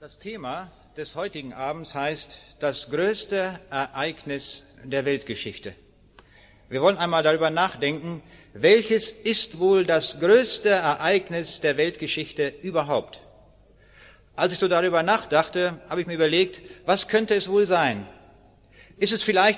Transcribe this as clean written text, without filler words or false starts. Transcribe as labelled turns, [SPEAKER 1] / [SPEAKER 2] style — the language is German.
[SPEAKER 1] Das Thema des heutigen Abends heißt das größte Ereignis der Weltgeschichte. Wir wollen einmal darüber nachdenken, welches ist wohl das größte Ereignis der Weltgeschichte überhaupt? Als ich so darüber nachdachte, habe ich mir überlegt, was könnte es wohl sein? Ist es vielleicht